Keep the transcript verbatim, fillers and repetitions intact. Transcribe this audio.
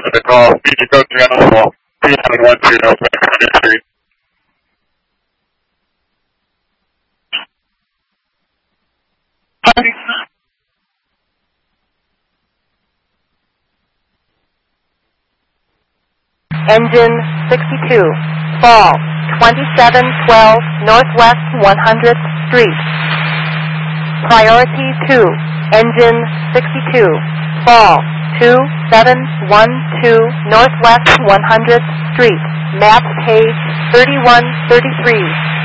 for the call. Speed to go to Animal three seven one two Northwest one hundredth Street. Engine sixty-two, fall twenty-seven twelve Northwest one hundredth Street. Priority two, engine sixty-two, fall two seven one two Northwest one hundredth Street. Map page thirty-one thirty-three.